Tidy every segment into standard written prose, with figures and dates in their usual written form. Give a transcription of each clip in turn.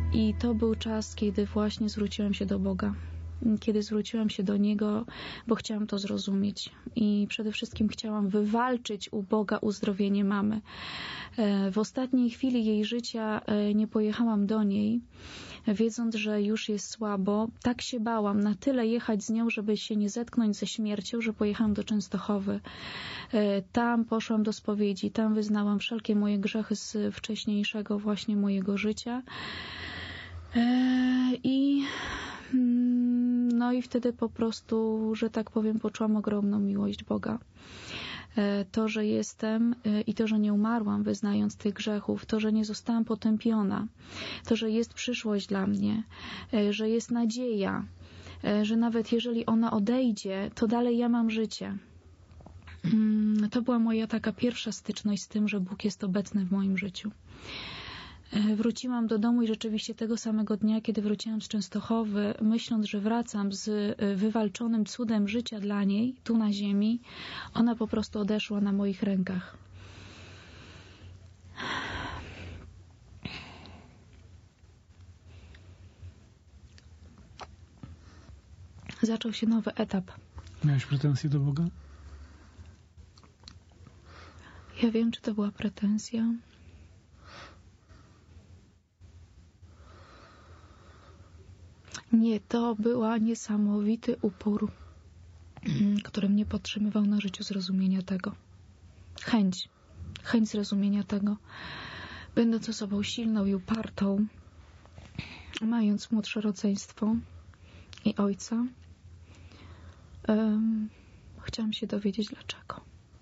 I to był czas, kiedy właśnie zwróciłam się do Boga. Kiedy zwróciłam się do Niego, bo chciałam to zrozumieć. I przede wszystkim chciałam wywalczyć u Boga uzdrowienie mamy. W ostatniej chwili jej życia nie pojechałam do niej, wiedząc, że już jest słabo. Tak się bałam, na tyle jechać z nią, żeby się nie zetknąć ze śmiercią, że pojechałam do Częstochowy. Tam poszłam do spowiedzi, tam wyznałam wszelkie moje grzechy z wcześniejszego właśnie mojego życia. No i wtedy po prostu, że tak powiem, poczułam ogromną miłość Boga. To, że jestem i to, że nie umarłam wyznając tych grzechów, to, że nie zostałam potępiona, to, że jest przyszłość dla mnie, że jest nadzieja, że nawet jeżeli ona odejdzie, to dalej ja mam życie. To była moja taka pierwsza styczność z tym, że Bóg jest obecny w moim życiu. Wróciłam do domu i rzeczywiście tego samego dnia, kiedy wróciłam z Częstochowy, myśląc, że wracam z wywalczonym cudem życia dla niej, tu na ziemi, ona po prostu odeszła na moich rękach. Zaczął się nowy etap. Miałeś pretensje do Boga? Ja wiem, czy to była pretensja. Nie, to była niesamowity upór, który mnie podtrzymywał na życiu zrozumienia tego. Chęć zrozumienia tego. Będąc osobą silną i upartą, mając młodsze rodzeństwo i ojca, chciałam się dowiedzieć dlaczego.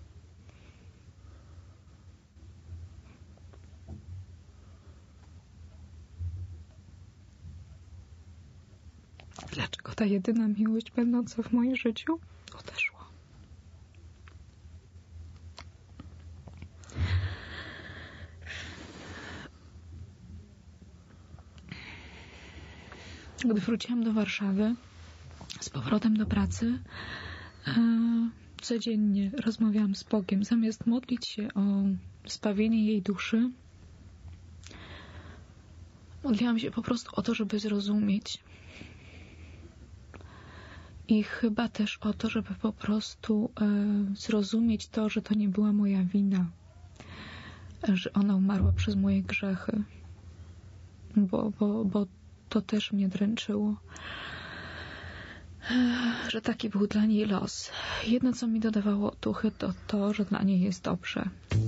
Dlaczego ta jedyna miłość będąca w moim życiu odeszła? Gdy wróciłam do Warszawy z powrotem do pracy, codziennie rozmawiałam z Bogiem. Zamiast modlić się o zbawienie jej duszy, modliłam się po prostu o to, żeby zrozumieć. I chyba też o to, żeby po prostu zrozumieć to, że to nie była moja wina, że ona umarła przez moje grzechy, bo to też mnie dręczyło, że taki był dla niej los. Jedno, co mi dodawało otuchy, to to, że dla niej jest dobrze.